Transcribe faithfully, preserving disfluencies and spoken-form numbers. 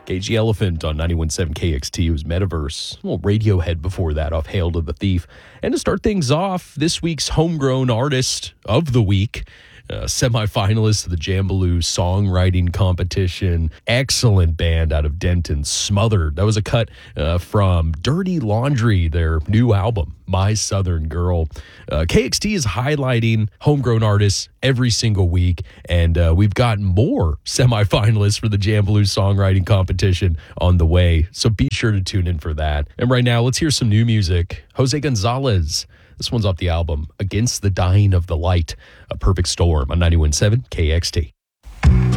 Cage the Elephant on ninety-one point seven K X T was Metaverse. Well, Radiohead before that off Hail to the Thief. And to start things off, this week's Homegrown Artist of the Week, uh, semifinalist of the Jambaloo Songwriting Competition. Excellent band out of Denton, Smothered. That was a cut uh, from Dirty Laundry, their new album, My Southern Girl. Uh, K X T is highlighting homegrown artists every single week, and uh, we've got more semifinalists for the Jambaloo Songwriting Competition on the way, so be sure to tune in for that. And right now, let's hear some new music. Jose Gonzalez. This one's off the album Against the Dying of the Light, A Perfect Storm on ninety-one point seven K X T.